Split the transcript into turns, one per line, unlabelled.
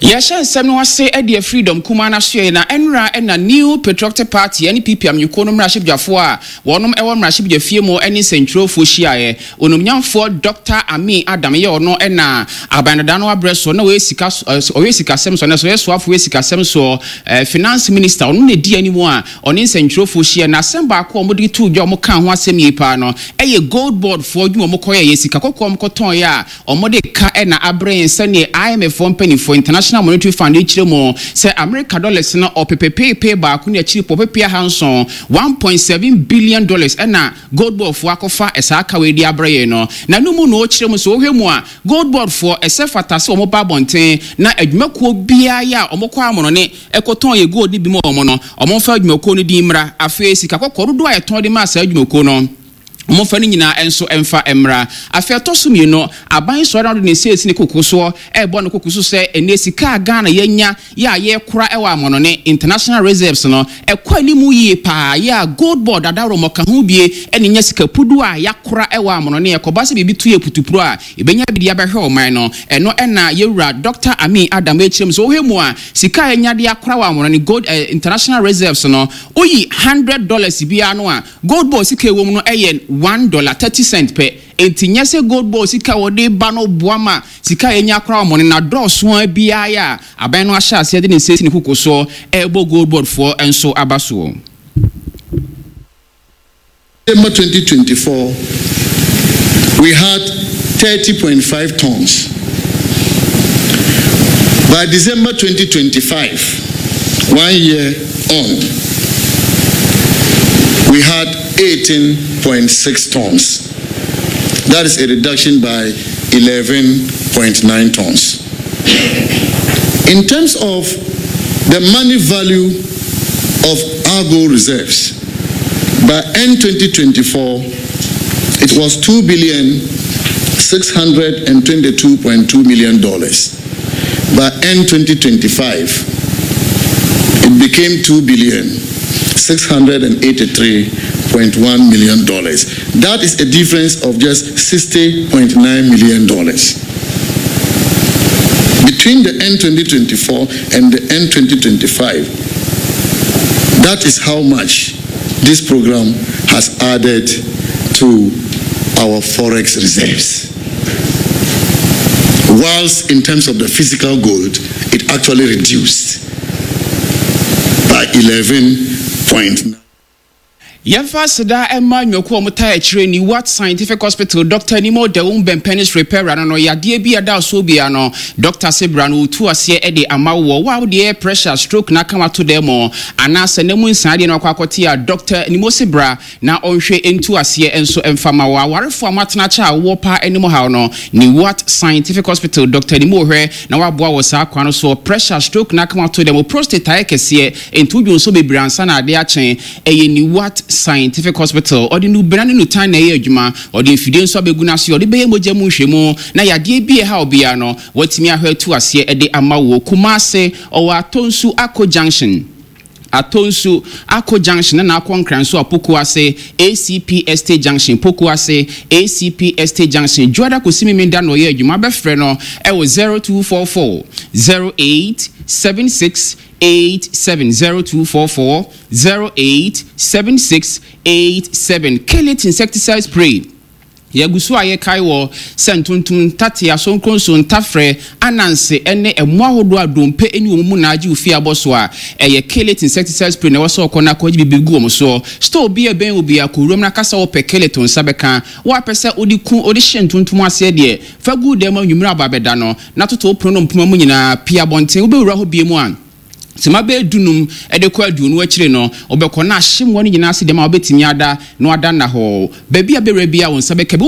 Yasha Samuel was say at the freedom Kumana Shena Enra and a new Patriotic Party, any PPM, you call them Rashid Jafua, one of our Rashid Jafimo, any central Fushia, Unum for Dr. Ami Adam, or no Enna, Abanadano Bresso, no Wesika Samson, as well as Wesika Samson, Finance Minister, only D anymore, on in central Fushia, and Assemba Comodi 2 Jomokan, one semi pano, a gold board for you, Mokoya, Yesika Kotoya, or Modeka and Abre and Sunday IMF 1 penny for international. Monetary Fund mo say America dollars na OPPP pay back kun achi popepia hanson $1.7 billion na gold board for akofa esaka we di abraye no na no mu no chire mo so hwemu a gold board for esefata se omo ba bonten na adwumakuo bia ya omo kwa amono ne ekoton ye gold bi mo omo no omo fa adwumakuo no di mra afi sika kokoro do ayeton de ma sa adwumakuo no mo fa ni nyina enso emfa emra afi atosumi no aban so round ne sesi ne kokoso ebo no kokoso se ene sika Ghana yenya ya ye kura ewa amono ne international reserves no ekwa ni mu yi pa ya gold board adaro mo ka hu bie ene nya sika pudu a ya kura ewa amono ne ekoba se bibi tuye putupuro a ebenya bidi abehwe oman no eno ena yewura Dr. Ami Adam echim so ohemu a sika yenya de akura wa amono ne gold international reserves no oyi $100 bia no a gold board sika ewom no eye $1.30 per entinya se gold board sika wode ba no boama sika enya akra mo na doso bia ya aban no ahya ase de ne sesi ne kokoso ebo gold board for enso abaso.
December 2024 we had 30.5 tons. By December 2025, 1 year on, we had 18.6 tons. That is a reduction by 11.9 tons. In terms of the money value of our gold reserves, by end 2024, it was $2,622.2 million. By end 2025, it became $2,683.1 million. That is a difference of just $60.9 million. Between the end 2024 and the end 2025, that is how much this program has added to our forex reserves. Whilst in terms of the physical gold, it actually reduced by 11.9.
Yemfa seda emma nyoku omuta echire ni What Scientific Hospital Dr. Nimo de Penis Repair no yade bi ada so bia no Dr. Sebra no tu ase e de amawo wa de pressure stroke na kama to dem ana se nemu nsan de no akwakote a Dr. Nimo Sebra na onhwe entu ase enso emfama wa warefo amatena cha wo pa enimo ha no ni What Scientific Hospital Dr. Nimo hwe na waboa wo sa akwa no so pressure stroke na kama to dem prostate ekese entu dwon so bebransa na ade achen eye ni What Scientific Hospital or the new brand new time na ejuma or the evidence abeguna se or the beye moja mu hwemu na yade bie ha obia no watimi ahwetu ase e de amawo Kumase or Atonsu Ako Junction Atonsu Ako Junction na akonkran so apoko ase ACP Estate Junction poko ase ACP Estate Junction Joada kosimi menda no ye ejuma be frɛ no e wo 0244 0876 8702440 087687 Kellet insecticide spray yagusu aye kaiwo sentuntum tate asonkonso ntafre ananse ene emu ahodo adompe eni omumu na agi ofi aboso a eye Kellet insecticide spray na waso okona ko agi bibigu omso store bi e ben obi akorum na kasa wo pe Kellet nsabeka wo apese odiku odi hyentuntum ase de fagu dem anwumira ababeda no na toto prono mpuma mu nyina pia bonten wo be wura ho biemu an Sima be dunum edekwa adunu akire no obekọ na ahyem woni nyina ase dem a obetimi ada no ada na ho ba bia be rabia won sabe